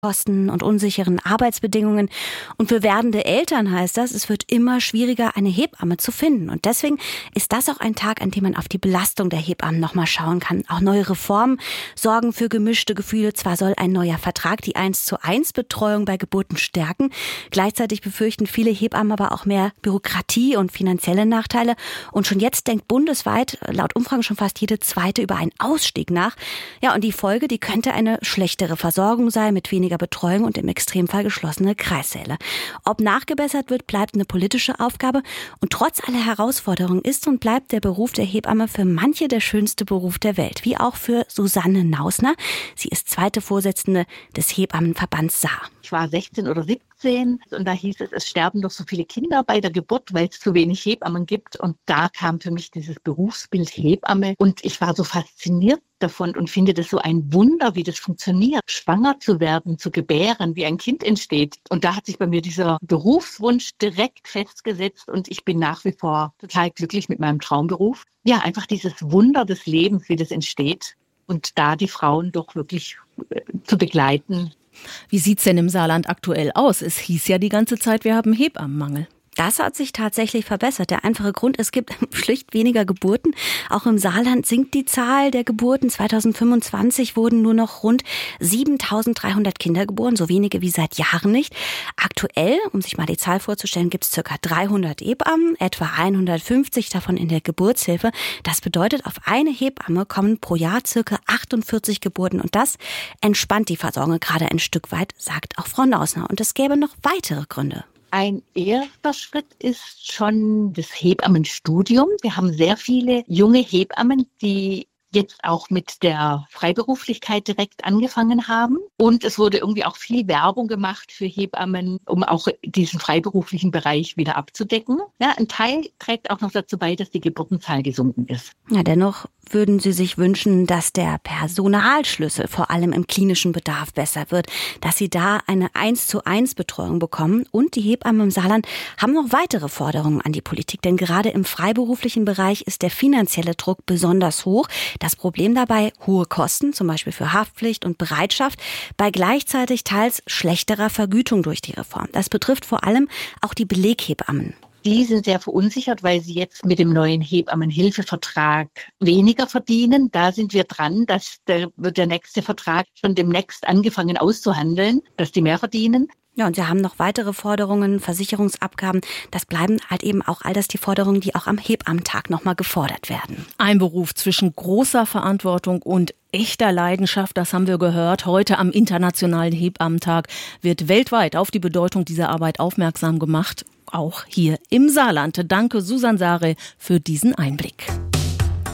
Kosten und unsicheren Arbeitsbedingungen. Und für werdende Eltern heißt das, es wird immer schwieriger, eine Hebamme zu finden. Und deswegen ist das auch ein Tag, an dem man auf die Belastung der Hebammen nochmal schauen kann. Auch neue Reformen sorgen für gemischte Gefühle. Zwar soll ein neuer Vertrag die 1:1 Betreuung bei Geburten stärken. Gleichzeitig befürchten viele Hebammen aber auch mehr Bürokratie und finanzielle Nachteile. Und schon jetzt denkt bundesweit, laut Umfragen schon fast jede Zweite über einen Ausstieg nach. Ja, und die Folge, die könnte eine schlechtere Versorgung sein mit weniger Betreuung und im Extremfall geschlossene Kreissäle. Ob nachgebessert wird, bleibt eine politische Aufgabe. Und trotz aller Herausforderungen ist und bleibt der Beruf der Hebamme für manche der schönste Beruf der Welt. Wie auch für Susanne Nausner. Sie ist zweite Vorsitzende des Hebammenverbands Saar. Ich war 16 oder 17 und da hieß es sterben doch so viele Kinder bei der Geburt, weil es zu wenig Hebammen gibt. Und da kam für mich dieses Berufsbild Hebamme und ich war so fasziniert davon und finde das so ein Wunder, wie das funktioniert, schwanger zu werden, zu gebären, wie ein Kind entsteht. Und da hat sich bei mir dieser Berufswunsch direkt festgesetzt und ich bin nach wie vor total glücklich mit meinem Traumberuf. Ja, einfach dieses Wunder des Lebens, wie das entsteht und da die Frauen doch wirklich zu begleiten. Wie sieht's denn im Saarland aktuell aus? Es hieß ja die ganze Zeit, wir haben Hebammenmangel. Das hat sich tatsächlich verbessert. Der einfache Grund, es gibt schlicht weniger Geburten. Auch im Saarland sinkt die Zahl der Geburten. 2025 wurden nur noch rund 7.300 Kinder geboren, so wenige wie seit Jahren nicht. Aktuell, um sich mal die Zahl vorzustellen, gibt es ca. 300 Hebammen, etwa 150 davon in der Geburtshilfe. Das bedeutet, auf eine Hebamme kommen pro Jahr ca. 48 Geburten. Und das entspannt die Versorgung gerade ein Stück weit, sagt auch Frau Nausner. Und es gäbe noch weitere Gründe. Ein erster Schritt ist schon das Hebammenstudium. Wir haben sehr viele junge Hebammen, die jetzt auch mit der Freiberuflichkeit direkt angefangen haben. Und es wurde irgendwie auch viel Werbung gemacht für Hebammen, um auch diesen freiberuflichen Bereich wieder abzudecken. Ja, ein Teil trägt auch noch dazu bei, dass die Geburtenzahl gesunken ist. Ja, dennoch würden Sie sich wünschen, dass der Personalschlüssel vor allem im klinischen Bedarf besser wird, dass Sie da eine 1:1 Betreuung bekommen. Und die Hebammen im Saarland haben noch weitere Forderungen an die Politik, denn gerade im freiberuflichen Bereich ist der finanzielle Druck besonders hoch. Das Problem dabei, hohe Kosten, zum Beispiel für Haftpflicht und Bereitschaft, bei gleichzeitig teils schlechterer Vergütung durch die Reform. Das betrifft vor allem auch die Beleghebammen. Die sind sehr verunsichert, weil sie jetzt mit dem neuen Hebammenhilfevertrag weniger verdienen. Da sind wir dran, wird der nächste Vertrag schon demnächst angefangen auszuhandeln, dass die mehr verdienen. Ja, und Sie haben noch weitere Forderungen, Versicherungsabgaben. Das bleiben halt eben auch all das die Forderungen, die auch am Hebammentag nochmal gefordert werden. Ein Beruf zwischen großer Verantwortung und echter Leidenschaft, das haben wir gehört. Heute am Internationalen Hebammentag wird weltweit auf die Bedeutung dieser Arbeit aufmerksam gemacht. Auch hier im Saarland. Danke, Susanne Sare, für diesen Einblick.